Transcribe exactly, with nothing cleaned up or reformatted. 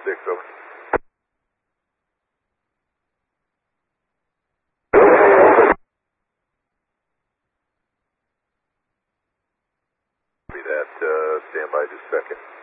six, over. Copy that, uh, stand by just a second.